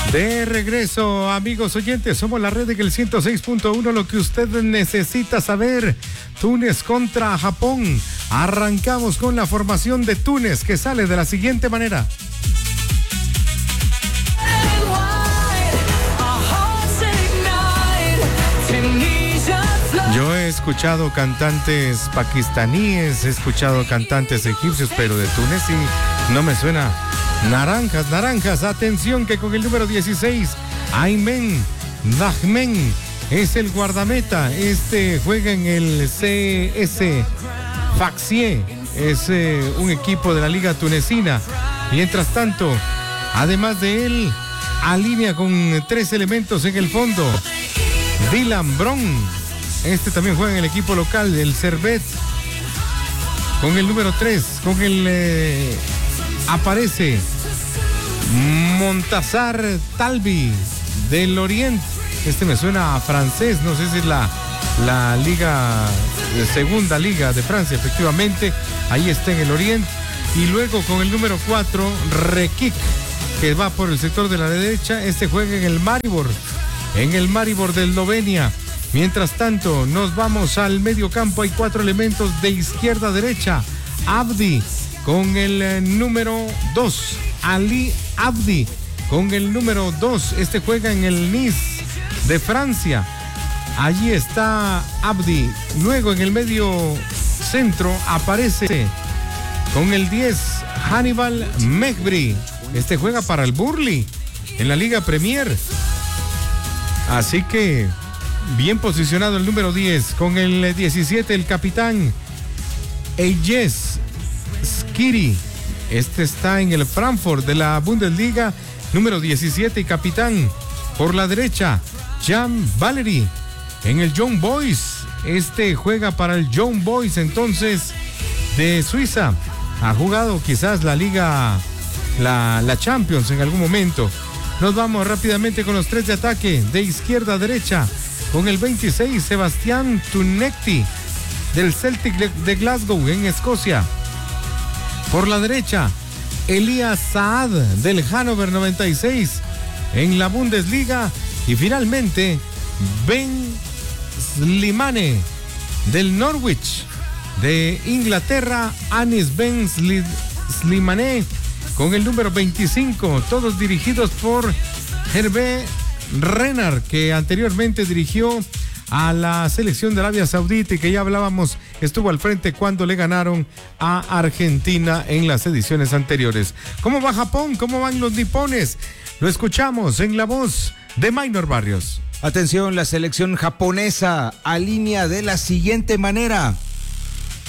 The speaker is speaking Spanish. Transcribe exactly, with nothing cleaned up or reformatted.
De regreso, amigos oyentes, somos la red de el ciento seis punto uno, lo que usted necesita saber. Túnez contra Japón. Arrancamos con la formación de Túnez, que sale de la siguiente manera. Yo he escuchado cantantes pakistaníes, he escuchado cantantes egipcios, pero de Túnez sí no me suena. Naranjas, naranjas, atención que con el número dieciséis, Aymen Dahmen, es el guardameta. Este juega en el C S Sfaxien, es eh, un equipo de la liga tunecina. Mientras tanto, además de él, alinea con tres elementos en el fondo. Dylan Bron, este también juega en el equipo local, el Servet, con el número tres, con el... Eh, aparece Montazar Talbi del Oriente. Este me suena a francés, no sé si es la, la liga, la segunda liga de Francia, efectivamente. Ahí está en el Oriente. Y luego con el número cuatro, Rekik, que va por el sector de la derecha. Este juega en el Maribor, en el Maribor del Eslovenia. Mientras tanto, nos vamos al medio campo. Hay cuatro elementos de izquierda a derecha. Abdi con el eh, número dos, Ali Abdi con el número dos, este juega en el Nice de Francia. Allí está Abdi. Luego en el medio centro aparece con el diez, Hannibal Mejbri, este juega para el Burnley en la Liga Premier. Así que bien posicionado el número diez. Con el diecisiete, el capitán Eyes Skiri, este está en el Frankfurt de la Bundesliga, número diecisiete y capitán. Por la derecha, Jan Valery en el Young Boys, este juega para el Young Boys entonces de Suiza. Ha jugado quizás la liga, la, la Champions en algún momento. Nos vamos rápidamente con los tres de ataque, de izquierda a derecha. Con el veintiséis, Sebastián Tunecti del Celtic de Glasgow en Escocia. Por la derecha, Elías Saad del Hannover noventa y seis en la Bundesliga. Y finalmente, Ben Slimane del Norwich de Inglaterra. Anis Ben Slimane con el número veinticinco. Todos dirigidos por Hervé Renard, que anteriormente dirigió a la selección de Arabia Saudita y que ya hablábamos, estuvo al frente cuando le ganaron a Argentina en las ediciones anteriores. ¿Cómo va Japón? ¿Cómo van los nipones? Lo escuchamos en la voz de Maynor Barrios. Atención, la selección japonesa alinea de la siguiente manera.